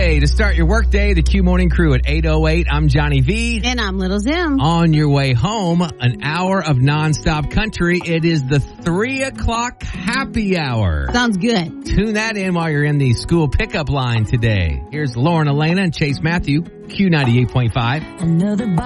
Tuesday to start your workday. The Q Morning Crew at 8:08. I'm Johnny V. And I'm Little Zim. On your way home, an hour of nonstop country. It is the 3 o'clock happy hour. Sounds good. Tune that in while you're in the school pickup line today. Here's Lauren Elena and Chase Matthew, Q98.5. Another